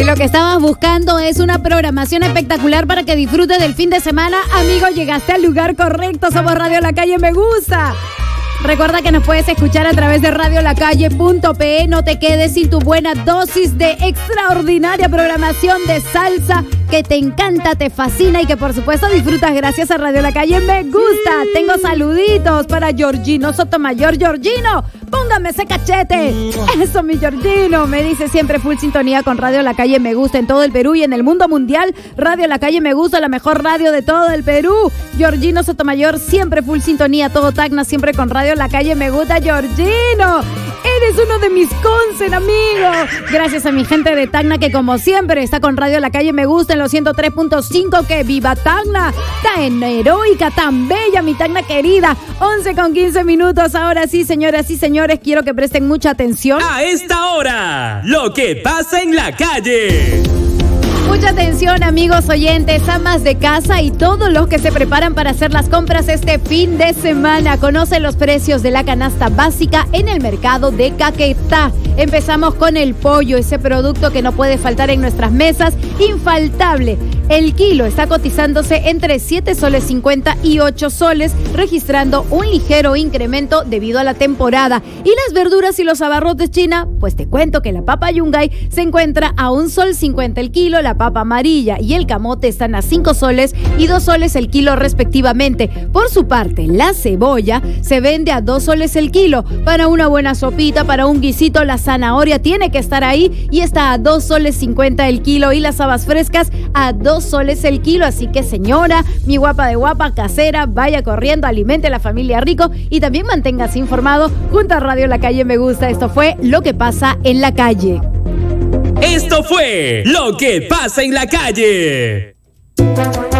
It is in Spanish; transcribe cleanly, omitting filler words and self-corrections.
Si lo que estabas buscando es una programación espectacular para que disfrutes del fin de semana, amigo, llegaste al lugar correcto. Somos Radio La Calle Me Gusta. Recuerda que nos puedes escuchar a través de radiolacalle.pe. No te quedes sin tu buena dosis de extraordinaria programación de salsa que te encanta, te fascina y que por supuesto disfrutas gracias a Radio La Calle Me Gusta. Tengo saluditos para Georgino Sotomayor. Georgino, póngame ese cachete. Eso, mi Georgino. Me dice siempre full sintonía con Radio La Calle Me Gusta en todo el Perú y en el mundo mundial. Radio La Calle Me Gusta, la mejor radio de todo el Perú. Georgino Sotomayor, siempre full sintonía. Todo Tacna, siempre con Radio La Calle Me Gusta. Georgino, eres uno de mis consen, amigo. Gracias a mi gente de Tacna que como siempre está con Radio La Calle Me Gusta en los 103.5. Que viva Tacna, tan heroica, tan bella, mi Tacna querida. 11:15. Ahora sí, señoras y señores, quiero que presten mucha atención. A esta hora, lo que pasa en la calle. Mucha atención, amigos oyentes, amas de casa y todos los que se preparan para hacer las compras este fin de semana. Conoce los precios de la canasta básica en el mercado de Caquetá. Empezamos con el pollo, ese producto que no puede faltar en nuestras mesas, infaltable. El kilo está cotizándose entre 7 soles 50 y 8 soles, registrando un ligero incremento debido a la temporada. Y las verduras y los abarrotes, China, pues te cuento que la papa yungay se encuentra a 1 sol 50 el kilo, la papa amarilla y el camote están a 5 soles y 2 soles el kilo respectivamente. Por su parte, la cebolla se vende a 2 soles el kilo. Para una buena sopita, para un guisito, la zanahoria tiene que estar ahí y está a 2 soles 50 el kilo y las habas frescas a 2 soles el kilo. Así que, señora, mi guapa de guapa casera, vaya corriendo, alimente a la familia rico y también manténgase informado junto a Radio La Calle Me Gusta. Esto fue Lo que pasa en la calle. Esto fue Lo que pasa en la calle.